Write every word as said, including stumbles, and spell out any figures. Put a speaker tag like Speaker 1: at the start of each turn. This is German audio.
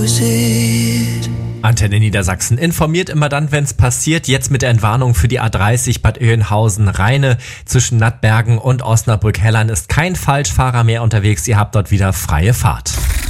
Speaker 1: lose it.
Speaker 2: Antenne Niedersachsen informiert immer dann, wenn es passiert. Jetzt mit der Entwarnung für die A dreißig Bad Oeynhausen-Rheine zwischen Nattbergen und Osnabrück-Hellern ist kein Falschfahrer mehr unterwegs. Ihr habt dort wieder freie Fahrt.